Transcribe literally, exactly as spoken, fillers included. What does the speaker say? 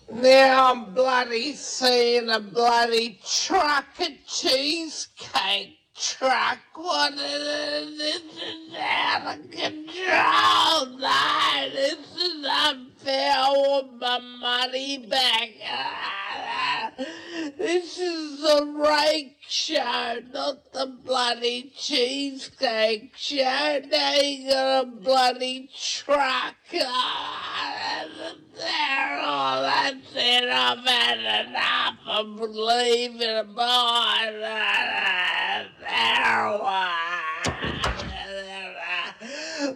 Now I'm bloody seeing a bloody truck, a cheesecake truck. What is it? This is out of control. No, this is unfair. I want my money back. This is the rake show, not the bloody cheesecake show. Now you got a bloody truck. Oh, that's it. I've had enough. I'm leaving. Bye. There.